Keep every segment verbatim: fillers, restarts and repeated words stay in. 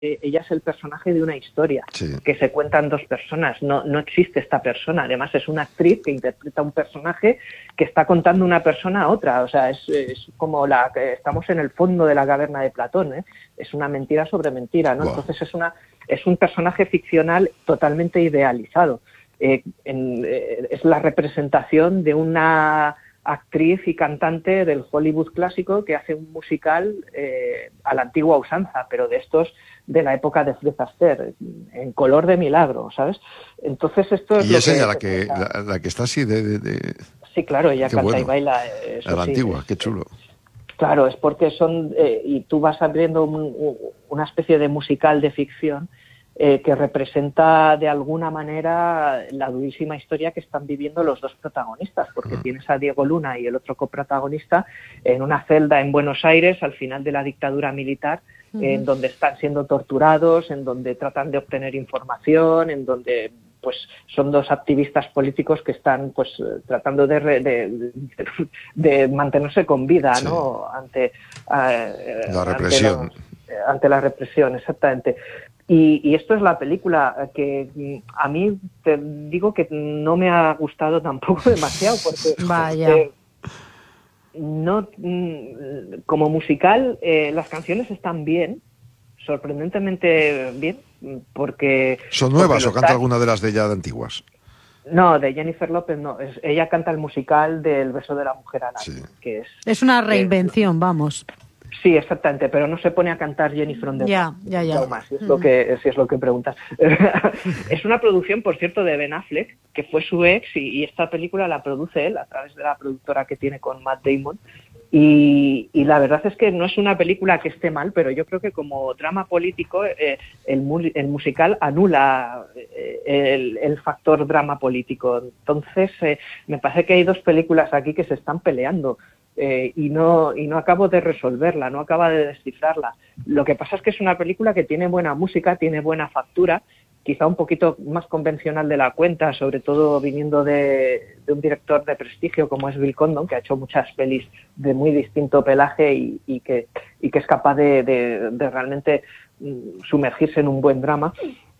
eh, ella es el personaje de una historia sí. que se cuentan dos personas, no, no existe esta persona, además es una actriz que interpreta un personaje que está contando una persona a otra, o sea, es, es como la que estamos en el fondo de la caverna de Platón, ¿eh? Es una mentira sobre mentira, ¿no? Wow. Entonces es una es un personaje ficcional totalmente idealizado, eh, en, eh, es la representación de una actriz y cantante del Hollywood clásico que hace un musical eh, a la antigua usanza, pero de estos de la época de Fred Astaire, en color de milagro, ¿sabes? Entonces esto es y lo es que, ella la que la, la que está así de, de, de... Sí, claro, ella qué canta bueno. y baila. Eso a la sí, antigua, es, qué chulo. Claro, es porque son eh, y tú vas abriendo un, un, una especie de musical de ficción eh, que representa de alguna manera la durísima historia que están viviendo los dos protagonistas, porque uh-huh. tienes a Diego Luna y el otro coprotagonista en una celda en Buenos Aires al final de la dictadura militar, uh-huh. en donde están siendo torturados, en donde tratan de obtener información, en donde pues son dos activistas políticos que están pues tratando de, de, de, de mantenerse con vida, sí. ¿no? Ante uh, la represión. Ante, los, ante la represión, exactamente. Y, y esto es la película que a mí te digo que no me ha gustado tampoco demasiado porque Vaya. Eh, no como musical eh, las canciones están bien, sorprendentemente bien, porque son nuevas porque o canta está... alguna de las de ella de antiguas. No, de Jennifer López no, es, ella canta el musical del beso de la mujer araña, sí. que es es una reinvención, eh, vamos. Sí, exactamente, pero no se pone a cantar Jenny from the Ya, ya, ya. Más, si es lo que si es lo que preguntas. Es una producción, por cierto, de Ben Affleck, que fue su ex, y, y esta película la produce él a través de la productora que tiene con Matt Damon. Y, y la verdad es que no es una película que esté mal, pero yo creo que como drama político eh, el, el musical anula eh, el, el factor drama político. Entonces eh, me parece que hay dos películas aquí que se están peleando. Eh, y no y no acabo de resolverla, no acaba de descifrarla. Lo que pasa es que es una película que tiene buena música, tiene buena factura, quizá un poquito más convencional de la cuenta, sobre todo viniendo de, de un director de prestigio como es Bill Condon, que ha hecho muchas pelis de muy distinto pelaje y, y, que, y que es capaz de, de, de realmente sumergirse en un buen drama.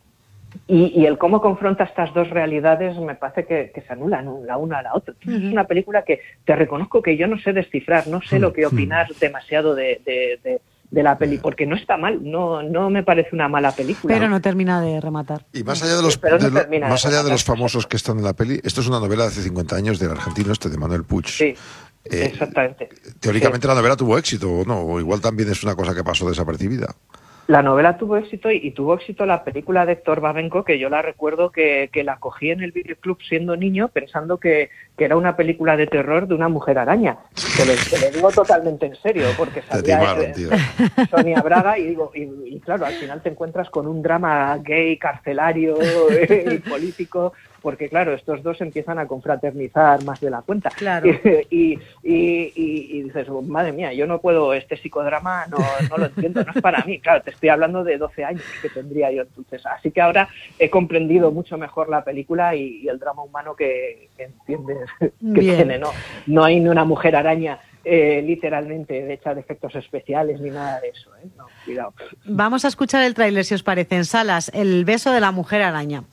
Y, y el cómo confronta estas dos realidades me parece que, que se anulan la una a la otra. Entonces, uh-huh. es una película que te reconozco que yo no sé descifrar, no sé lo que opinar demasiado de, de, de, de la peli, porque no está mal, no no me parece una mala película. Pero no termina de rematar. Y más allá de los, no de lo, más de allá de los famosos que están en la peli, esto es una novela de hace cincuenta años del argentino este de Manuel Puig. Sí, eh, exactamente. Teóricamente sí. la novela tuvo éxito, ¿o no? O igual también es una cosa que pasó desapercibida. La novela tuvo éxito y, y tuvo éxito la película de Héctor Babenco, que yo la recuerdo que, que la cogí en el videoclub siendo niño pensando que, que era una película de terror de una mujer araña. Te lo, te lo digo totalmente en serio, porque salía Sonia Braga y digo y, y claro, al final te encuentras con un drama gay, carcelario y político, porque claro, estos dos empiezan a confraternizar más de la cuenta. Claro. Y, y, y, y dices, oh, madre mía, yo no puedo, este psicodrama no, no lo entiendo, no es para mí. Claro, te estoy hablando de doce años que tendría yo entonces. Así que ahora he comprendido mucho mejor la película y, y el drama humano que, que entiendes que Bien. tiene, ¿no? No hay ni una mujer araña eh, literalmente hecha de efectos especiales ni nada de eso, ¿eh? No, cuidado. Vamos a escuchar el tráiler, si os parece, en salas, El beso de la mujer araña.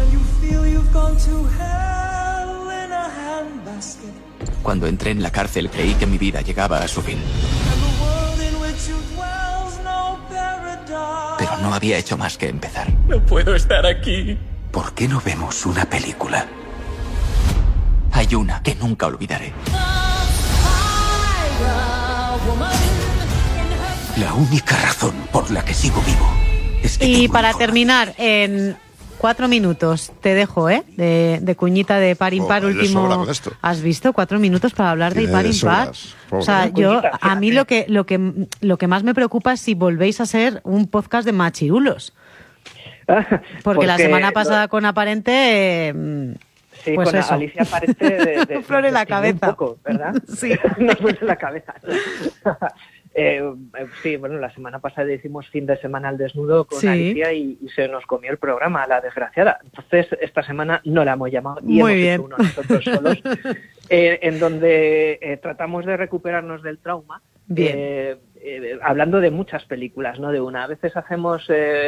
Cuando entré en la cárcel creí que mi vida llegaba a su fin. Pero no había hecho más que empezar. No puedo estar aquí. ¿Por qué no vemos una película? Hay una que nunca olvidaré. La única razón por la que sigo vivo es que Y para terminar, en cuatro minutos te dejo, ¿eh? De, de cuñita de par impar, oh, último. ¿Has visto? Cuatro minutos para hablar de par impar. O sea, yo, a mí lo que, lo que, lo que más me preocupa es si volvéis a ser un podcast de machirulos. Porque, Porque la semana pasada no... con Aparente... Eh, Sí, pues con eso. Alicia Aparente de, de, flor en la cabeza. Un poco, ¿verdad? Sí. Nos flor en la cabeza. eh, sí, bueno, la semana pasada hicimos fin de semana al desnudo con sí. Alicia y, y se nos comió el programa, la desgraciada. Entonces, esta semana no la hemos llamado y Muy hemos bien. hecho uno nosotros solos, eh, en donde eh, tratamos de recuperarnos del trauma Bien. Eh, eh, hablando de muchas películas, no de una. A veces hacemos... Eh,